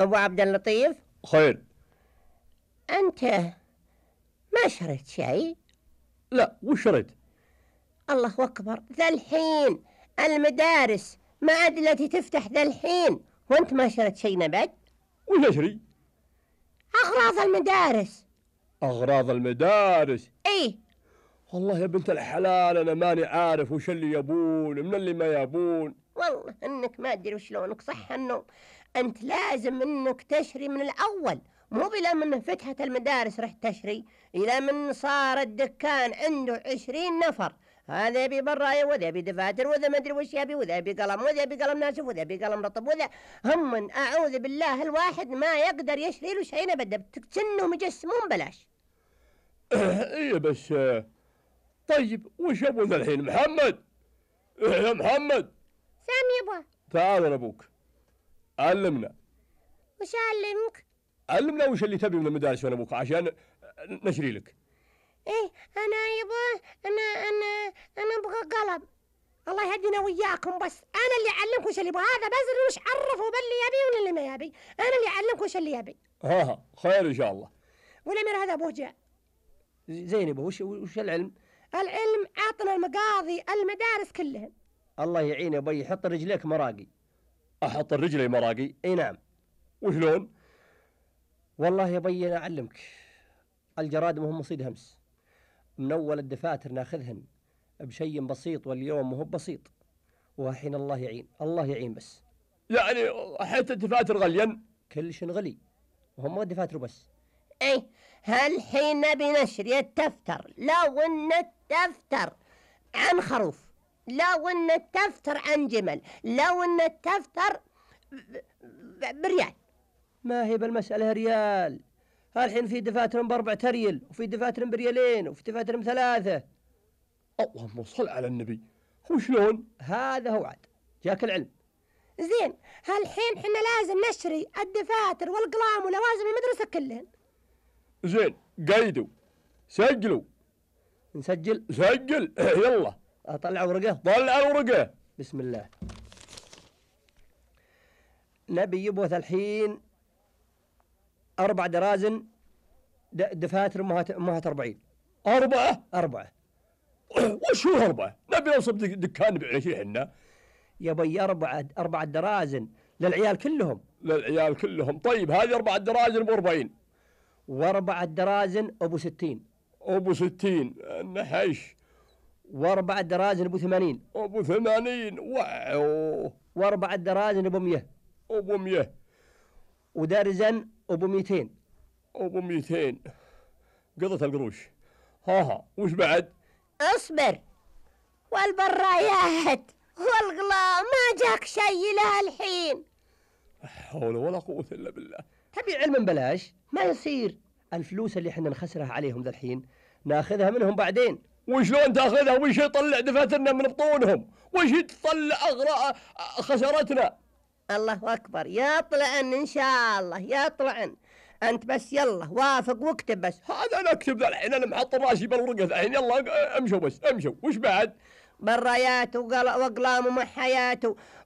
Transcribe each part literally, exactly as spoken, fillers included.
أبو عبد اللطيف. خير. أنت ما شريت شيء؟ لا، وش شريت؟ الله أكبر، ذا الحين المدارس ما عاد التي تفتح ذا الحين وأنت ما شريت شيء نبت؟ وش أشري؟ أغراض المدارس. أغراض المدارس؟ إيه والله يا بنت الحلال أنا ماني عارف وش اللي يبون من اللي ما يبون. والله إنك ما أدري وشلونك. صح إنه أنت لازم إنك تشري من الأول، مو بلا من فتحت المدارس رحت تشري، إلى من صار الدكان عنده عشرين نفر، هذا يبي براية وذا يبي دفاتر وذا ما أدري وش يبي وذا يبي قلم وذا يبي قلم ناشف وذا يبي قلم رطب وذا هم من أعوذ بالله الواحد ما يقدر يشري له شيء أبدا، بتكنهم يجسمون بلاش. إيه بس طيب وش أبونا الحين؟ محمد، إيه يا محمد. سام يبا. تعال أنا أبوك، علمنا. وش أعلمك؟ علمنا وش اللي تبي من المدارس وأنا أبوك عشان نشري لك. إيه أنا يبا أنا أنا أنا أبغى قلم. الله يهدينا وياكم، بس أنا اللي أعلمك وش اللي يبغى، هذا بس وش عرفوا باللي يبي ولا اللي ما يبي، أنا اللي أعلمك وش اللي يبي. ها ها خير إن شاء الله. والأمير هذا أبوه جاء. زين يبا، وش وش العلم؟ العلم عطنا المقاضي المدارس كلهن. الله يعين يا بي، حط رجليك مراقي. أحط الرجلي مراقي؟ اي نعم. وشلون؟ والله يا بي أنا أعلمك، الجراد مهم مصيد همس، من أول الدفاتر ناخذهن بشيء بسيط، واليوم مو بسيط، وحين الله يعين الله يعين بس. يعني حتى الدفاتر غليا؟ كل شيء غلي، وهم مو الدفاتر بس. ايه هالحين نبي نشري الدفتر، لو ان الدفتر عن خروف، لو ان الدفتر عن جمل، لو ان الدفتر بريال. ما هي بالمسألة ريال، هالحين في دفاتر بأربعة ريال، وفي دفاتر بريالين، وفي دفاتر بثلاثة. اللهم صل على النبي. وشلون؟ هذا هو عاد جاك العلم. زين هالحين حنا لازم نشري الدفاتر والقلام ولوازم المدرسة كلهن. زين قيدوا، سجلوا. نسجل؟ سجل. يلا أطلع ورقة. طلع الورقة. بسم الله. نبي يبوث الحين أربع درازن دفاتر مهات أربعين. أربعة؟ أربعة. وش هو أربعة؟ نبي نصب دكان بعشي حنا. يا بي أربعة أربعة درازن للعيال كلهم. للعيال كلهم؟ طيب هذه أربعة درازن بأربعين. وأربعة درازن أبو ستين. أبو ستين نحش. وأربعة درازن أبو ثمانين. أبو ثمانين. واو. وأربعة درازن أبو مية. أبو مية. ودرزن أبو ميتين. أبو ميتين. قضت القروش. ها ها وش بعد؟ اصبر. والبرايات والغلاء ما جاك شيء لها الحين. حول ولا قوة إلا بالله. تبي علم بلاش؟ ما يصير. الفلوس اللي احنا نخسرها عليهم ذا الحين ناخذها منهم بعدين. وشلون تاخذها؟ وش يطلع دفاترنا من بطونهم؟ وش تطلع أغراء خسارتنا؟ الله أكبر، يطلعن إن شاء الله يطلعن. أنت بس يلا وافق واكتب بس. هذا أنا أكتب ذا الحين، أنا محط راسي بالورقة الحين. يلا امشوا بس امشوا. وش بعد؟ برايات وأقلام ومحيات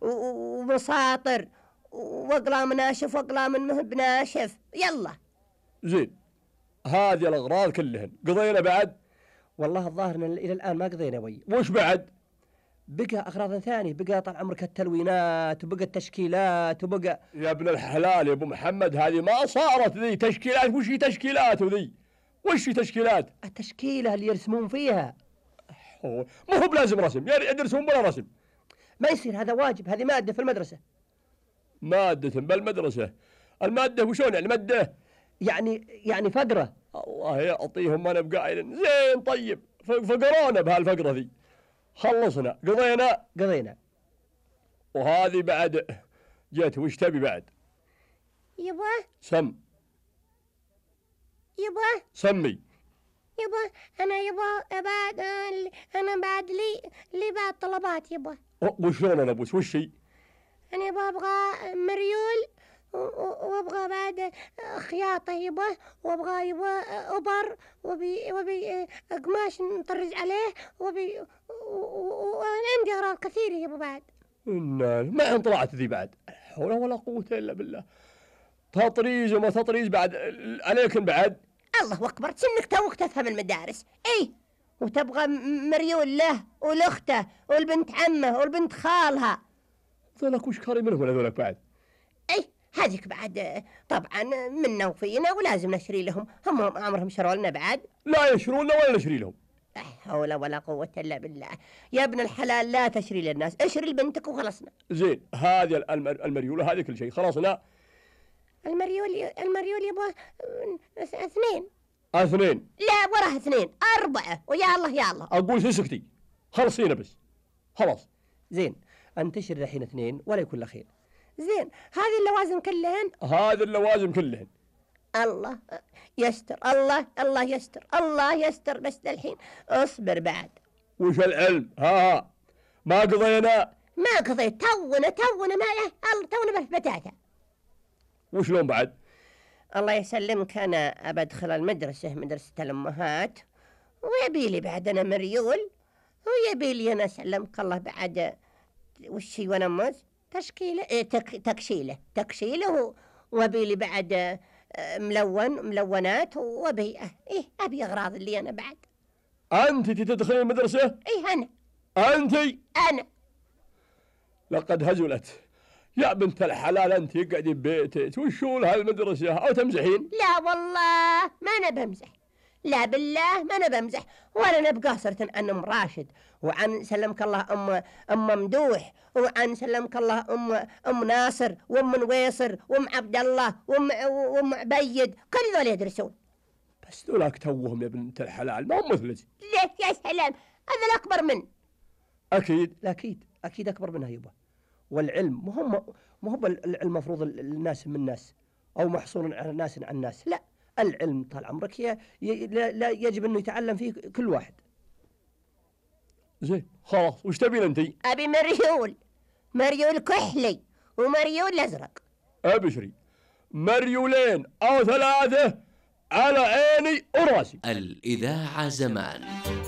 ومساطر وأقلام ناشف وأقلام ما بناشف. يلا. زين هذه الأغراض كلهن قضينا بعد؟ والله الظاهر إن إلى الآن ما قضينا بي. وش بعد؟ بقى أغراض ثانية، بقى طال عمرك التلوينات وبقى التشكيلات وبقى. يا ابن الحلال يا أبو محمد، هذه ما صارت ذي تشكيلات. وش هي تشكيلات وذي؟ وش هي تشكيلات؟ التشكيلة اللي يرسمون فيها. ما هو بلازم رسم، يعني يدرسون بلا رسم. ما يصير، هذا واجب، هذه مادة في المدرسة. مادة بالمدرسة؟ المادة وشون يعني مادة؟ يعني يعني فقرة. الله يعطيهم ما نبقى قايلين. زين طيب فقرونا بهالفقرة ذي. خلصنا قضينا. قضينا. وهذه بعد جيت. وش تبي بعد؟ يبا. سم. يبا. سمي. يبا أنا يبا بعد أنا بعد لي لي بعد طلبات يبا. وشلون أنا بوس؟ وش هي؟ أنا يبا أبغى مريول وأبغى بعد خياطة يبا، وأبغى يبا أبر وبي وبي قماش نطرز عليه وبي وأنا عندي أغراض كثيرة يبا بعد. إن ما طلعت ذي بعد. حول ولا قوة إلا بالله. تطريز وما تطريز بعد عليكم بعد. الله أكبر، سنك توك تفهم المدارس. إيه، وتبغى مريول له ولأخته والبنت عمه والبنت خالها. ذولك وش كاري منهم ولا ذولك بعد؟ إيه، هذيك بعد طبعا منا وفينا ولازم نشري لهم. هم عمرهم شروا لنا بعد؟ لا يشرون ولا نشري لهم. لا حول ولا قوة إلا بالله. يا ابن الحلال لا تشري للناس، اشري لبنتك وخلصنا. زين، هذه المريولة هذه كل شيء خلاص. لا المريول المريول يبغى اثنين. اثنين؟ لا وراه اثنين، أربعة، ويا الله يا الله. أقول تسكتي، خلصينا بس خلاص. زين، أن تشري الحين اثنين ولا يكون له خير. زين، هذه اللوازم كلهن. هذه اللوازم كلهن. الله يستر، الله الله يستر، الله يستر. بس الحين اصبر بعد. وش العلم؟ ها ها ما قضينا. ما قضيت، تونا تونا ما الله تونا بثبتاته. وشلون بعد؟ الله يسلمك، أنا أبى أدخل المدرسة، مدرسة الأمهات، ويبي لي بعد أنا مريول، ويبي لي أنا سلمك الله بعد وش هي ونمز تشكيلة إيه تك تكشيلة تكشيلة، ويبي لي بعد ملون ملونات، وأبي إيه أبي أغراض اللي أنا بعد. أنت تدخلين المدرسة؟ إيه أنا. أنت؟ أنا. لقد هزلت يا بنت الحلال، أنت قاعدين ببيتك وشو لهالمدرسة أو تمزحين؟ لا والله ما أنا بمزح، لا بالله ما أنا بمزح، ولا أنا بقاصرة عن أم راشد، وعن سلمك الله أم أم ممدوح، وعن سلمك الله أم أم ناصر وأم نويصر وأم عبد الله وأم وأم عبيد، كل ذول يدرسون. بس ذولاك توهم يا بنت الحلال، ما هم مثلك. ليه يا سلام، هذا الأكبر من. أكيد أكيد أكيد أكبر منها يبا. والعلم مهم، مو العلم مفروض الناس من الناس أو محصور على ناس عن ناس، لا، العلم طال عمرك ي... ي... لا يجب أنه يتعلم فيه كل واحد. زين خلاص، وش تبين أنتي؟ أبي مريول، مريول كحلي ومريول أزرق. أبشري، مريولين أو ثلاثة على عيني وراسي. الإذاعة زمان.